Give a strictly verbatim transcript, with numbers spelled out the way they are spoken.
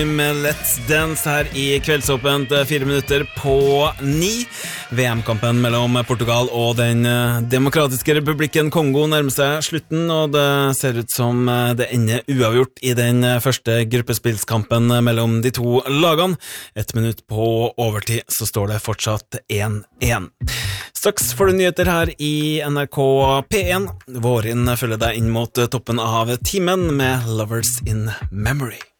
Med Let's Dance her i Kveldsåpent, fire minutter på ni. V M-kampen mellom Portugal og den demokratiske republikken Kongo nærmer seg slutten, og det ser ut som det ender uavgjort i den første gruppespillskampen mellom de to lagene. Et minutt på overtid, så står det fortsatt én én. Straks får du nyheter her i N R K P én. Vårin følger deg inn mot toppen av timen med Lovers in Memory.